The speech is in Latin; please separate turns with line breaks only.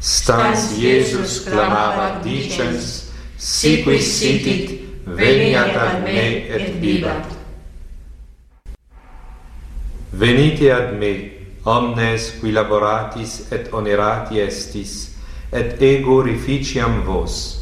Stans Iesus clamabat dicens, si qui sitit, veniat ad me et bibat. Venite ad me, omnes qui laboratis et onerati estis, et ego reficiam vos.